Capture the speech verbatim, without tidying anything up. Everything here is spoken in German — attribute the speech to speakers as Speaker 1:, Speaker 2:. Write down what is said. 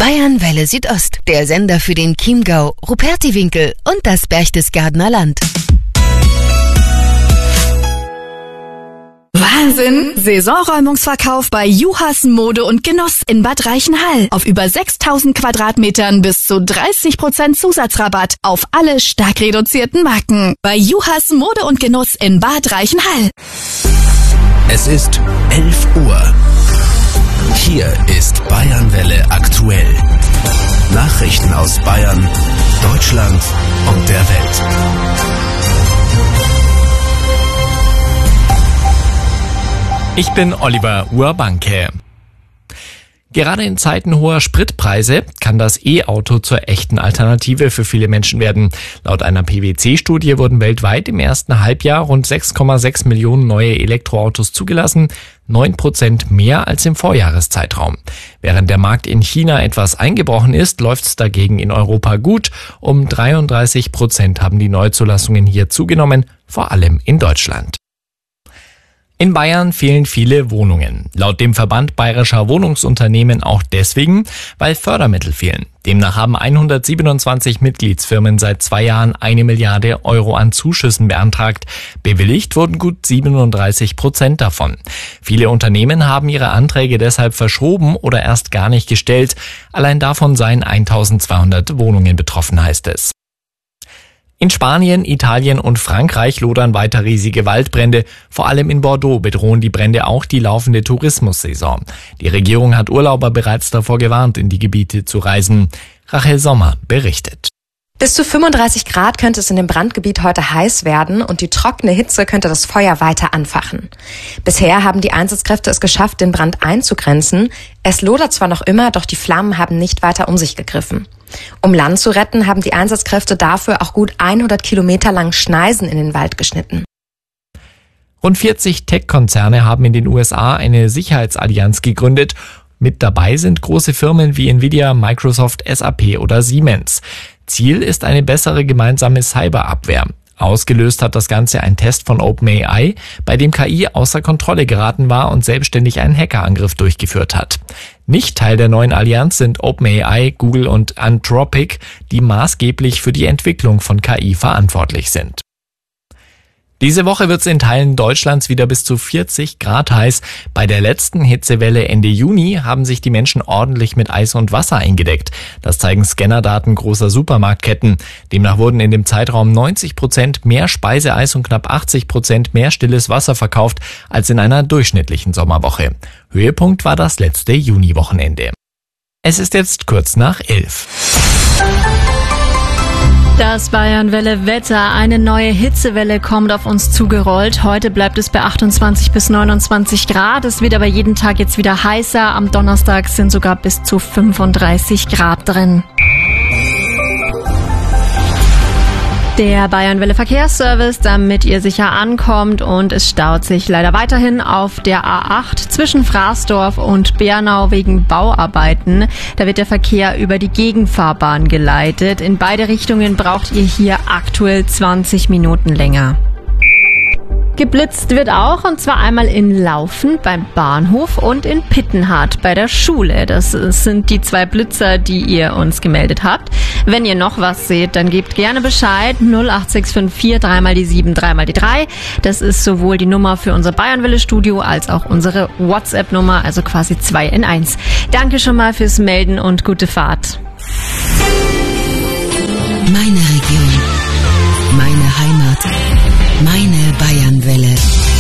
Speaker 1: Bayernwelle Südost, der Sender für den Chiemgau, Rupertiwinkel und das Berchtesgadener Land.
Speaker 2: Wahnsinn! Saisonräumungsverkauf bei Juhas Mode und Genuss in Bad Reichenhall. Auf über sechstausend Quadratmetern bis zu dreißig Prozent Zusatzrabatt auf alle stark reduzierten Marken. Bei Juhas Mode und Genuss in Bad Reichenhall.
Speaker 3: Es ist elf Uhr. Hier ist Bayernwelle aktuell. Nachrichten aus Bayern, Deutschland und der Welt.
Speaker 4: Ich bin Oliver Urbanke. Gerade in Zeiten hoher Spritpreise kann das E-Auto zur echten Alternative für viele Menschen werden. Laut einer P W C-Studie wurden weltweit im ersten Halbjahr rund sechs Komma sechs Millionen neue Elektroautos zugelassen, neun Prozent mehr als im Vorjahreszeitraum. Während der Markt in China etwas eingebrochen ist, läuft es dagegen in Europa gut. Um dreiunddreißig Prozent haben die Neuzulassungen hier zugenommen, vor allem in Deutschland. In Bayern fehlen viele Wohnungen. Laut dem Verband Bayerischer Wohnungsunternehmen auch deswegen, weil Fördermittel fehlen. Demnach haben hundertsiebenundzwanzig Mitgliedsfirmen seit zwei Jahren eine Milliarde Euro an Zuschüssen beantragt. Bewilligt wurden gut siebenunddreißig Prozent davon. Viele Unternehmen haben ihre Anträge deshalb verschoben oder erst gar nicht gestellt. Allein davon seien eintausendzweihundert Wohnungen betroffen, heißt es. In Spanien, Italien und Frankreich lodern weiter riesige Waldbrände. Vor allem in Bordeaux bedrohen die Brände auch die laufende Tourismussaison. Die Regierung hat Urlauber bereits davor gewarnt, in die Gebiete zu reisen. Rachel Sommer berichtet.
Speaker 5: Bis zu fünfunddreißig Grad könnte es in dem Brandgebiet heute heiß werden und die trockene Hitze könnte das Feuer weiter anfachen. Bisher haben die Einsatzkräfte es geschafft, den Brand einzugrenzen. Es lodert zwar noch immer, doch die Flammen haben nicht weiter um sich gegriffen. Um Land zu retten, haben die Einsatzkräfte dafür auch gut hundert Kilometer lang Schneisen in den Wald geschnitten.
Speaker 4: Rund vierzig Tech-Konzerne haben in den U S A eine Sicherheitsallianz gegründet. Mit dabei sind große Firmen wie Nvidia, Microsoft, S A P oder Siemens. Ziel ist eine bessere gemeinsame Cyberabwehr. Ausgelöst hat das Ganze ein Test von OpenAI, bei dem K I außer Kontrolle geraten war und selbstständig einen Hackerangriff durchgeführt hat. Nicht Teil der neuen Allianz sind OpenAI, Google und Anthropic, die maßgeblich für die Entwicklung von K I verantwortlich sind. Diese Woche wird es in Teilen Deutschlands wieder bis zu vierzig Grad heiß. Bei der letzten Hitzewelle Ende Juni haben sich die Menschen ordentlich mit Eis und Wasser eingedeckt. Das zeigen Scannerdaten großer Supermarktketten. Demnach wurden in dem Zeitraum neunzig Prozent mehr Speiseeis und knapp achtzig Prozent mehr stilles Wasser verkauft als in einer durchschnittlichen Sommerwoche. Höhepunkt war das letzte Juniwochenende. Es ist jetzt kurz nach elf.
Speaker 6: Das Bayernwelle-Wetter. Eine neue Hitzewelle kommt auf uns zugerollt. Heute bleibt es bei achtundzwanzig bis neunundzwanzig Grad. Es wird aber jeden Tag jetzt wieder heißer. Am Donnerstag sind sogar bis zu fünfunddreißig Grad drin. Der Bayernwelle Verkehrsservice, damit ihr sicher ankommt, und es staut sich leider weiterhin auf der A acht zwischen Fraßdorf und Bernau wegen Bauarbeiten. Da wird der Verkehr über die Gegenfahrbahn geleitet. In beide Richtungen braucht ihr hier aktuell zwanzig Minuten länger. Geblitzt wird auch, und zwar einmal in Laufen beim Bahnhof und in Pittenhardt bei der Schule. Das sind die zwei Blitzer, die ihr uns gemeldet habt. Wenn ihr noch was seht, dann gebt gerne Bescheid. null acht sechs fünf vier, dreimal die sieben, dreimal die drei. Das ist sowohl die Nummer für unser Bayernwelle-Studio als auch unsere WhatsApp-Nummer, also quasi zwei in eins. Danke schon mal fürs Melden und gute Fahrt.
Speaker 1: Meine Region, meine Heimat, meine